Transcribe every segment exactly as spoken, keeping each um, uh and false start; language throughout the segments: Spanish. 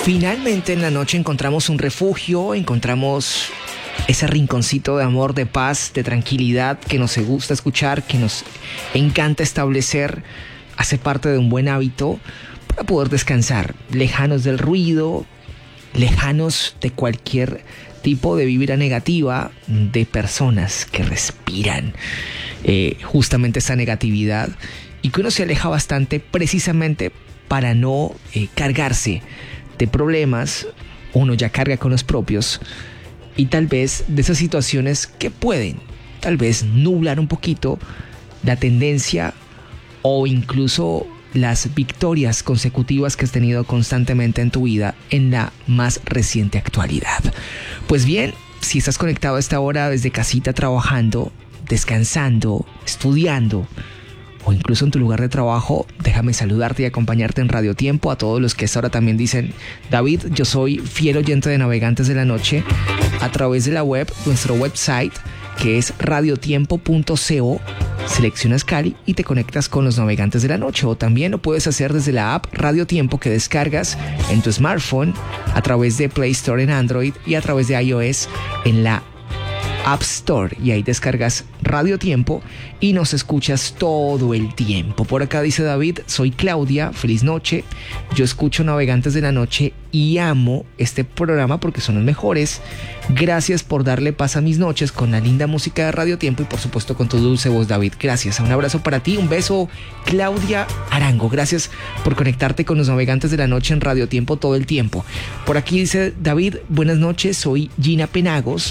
Finalmente en la noche encontramos un refugio, encontramos ese rinconcito de amor, de paz, de tranquilidad que nos gusta escuchar, que nos encanta establecer, hace parte de un buen hábito para poder descansar, lejanos del ruido, lejanos de cualquier tipo de vibra negativa, de personas que respiran eh, justamente esa negatividad y que uno se aleja bastante precisamente para no eh, cargarse de problemas. Uno ya carga con los propios y tal vez de esas situaciones que pueden tal vez nublar un poquito la tendencia o incluso las victorias consecutivas que has tenido constantemente en tu vida en la más reciente actualidad. Pues bien, si estás conectado a esta hora desde casita trabajando, descansando, estudiando o incluso en tu lugar de trabajo, déjame saludarte y acompañarte en Radio Tiempo. A todos los que hasta ahora también dicen: David, yo soy fiel oyente de Navegantes de la Noche, a través de la web, nuestro website, que es radiotiempo punto co. Seleccionas Cali y te conectas con los Navegantes de la Noche, o también lo puedes hacer desde la app Radio Tiempo que descargas en tu smartphone a través de Play Store en Android y a través de iOS en la App Store, y ahí descargas Radio Tiempo y nos escuchas todo el tiempo. Por acá dice David: soy Claudia, feliz noche, yo escucho Navegantes de la Noche y amo este programa porque son los mejores. Gracias por darle paz a mis noches con la linda música de Radio Tiempo y por supuesto con tu dulce voz, David. Gracias, un abrazo para ti, un beso, Claudia Arango. Gracias por conectarte con los Navegantes de la Noche en Radio Tiempo todo el tiempo. Por aquí dice David: buenas noches, soy Gina Penagos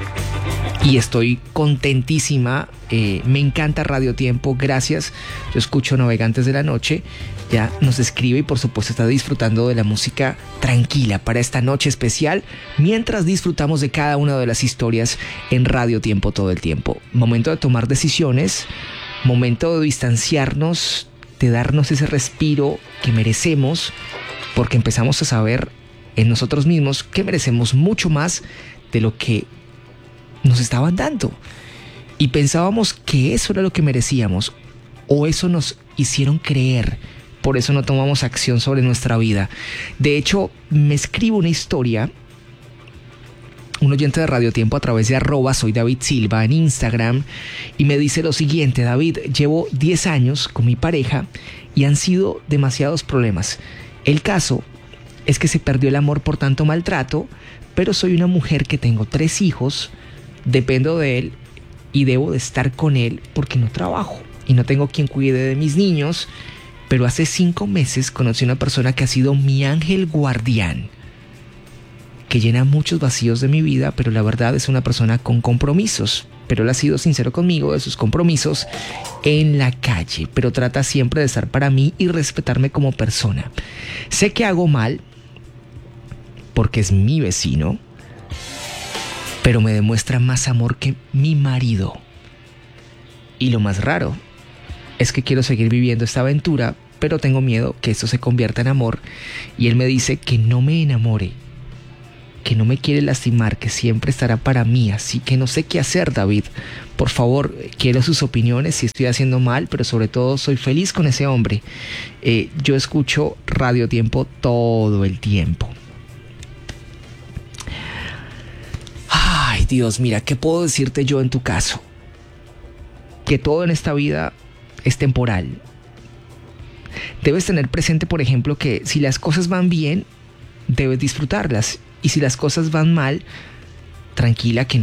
y estoy contentísima, eh, me encanta Radio Tiempo, gracias, yo escucho Navegantes de la Noche. Ya nos escribe y por supuesto está disfrutando de la música tranquila para esta noche especial, mientras disfrutamos de cada una de las historias en Radio Tiempo todo el tiempo. Momento de tomar decisiones, momento de distanciarnos, de darnos ese respiro que merecemos, porque empezamos a saber en nosotros mismos que merecemos mucho más de lo que nos estaban dando, y pensábamos que eso era lo que merecíamos, o eso nos hicieron creer. Por eso no tomamos acción sobre nuestra vida. De hecho, me escribe una historia un oyente de Radio Tiempo a través de arroba soy David Silva en Instagram, y me dice lo siguiente: David, llevo diez años con mi pareja y han sido demasiados problemas. El caso es que se perdió el amor por tanto maltrato, pero soy una mujer que tengo tres hijos, dependo de él y debo de estar con él porque no trabajo y no tengo quien cuide de mis niños. Pero hace cinco meses conocí a una persona que ha sido mi ángel guardián, que llena muchos vacíos de mi vida, pero la verdad es una persona con compromisos. Pero él ha sido sincero conmigo de sus compromisos en la calle, pero trata siempre de estar para mí y respetarme como persona. Sé que hago mal porque es mi vecino, pero me demuestra más amor que mi marido. Y lo más raro es que quiero seguir viviendo esta aventura, pero tengo miedo que esto se convierta en amor. Y él me dice que no me enamore, que no me quiere lastimar, que siempre estará para mí. Así que no sé qué hacer, David. Por favor, quiero sus opiniones, si estoy haciendo mal, pero sobre todo soy feliz con ese hombre. Eh, yo escucho Radio Tiempo todo el tiempo. Ay, Dios, mira, ¿qué puedo decirte yo en tu caso? Que todo en esta vida es temporal. Debes tener presente, por ejemplo, que si las cosas van bien, debes disfrutarlas. Y si las cosas van mal, tranquila, que